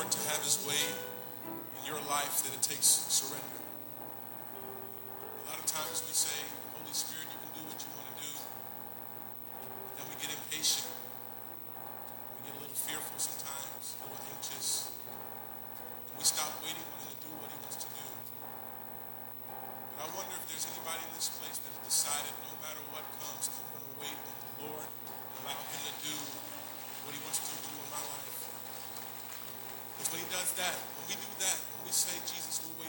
Lord to have his way in your life, then it takes surrender. A lot of times we say, Holy Spirit, you can do what you want to do. But then we get impatient. We get a little fearful sometimes, a little anxious. And we stop waiting on him to do what he wants to do. But I wonder if there's anybody in this place that has decided no matter what comes, I'm going to wait on the Lord and allow him to do what he wants to do in my life. Because when he does that, when we do that, when we say, Jesus, we'll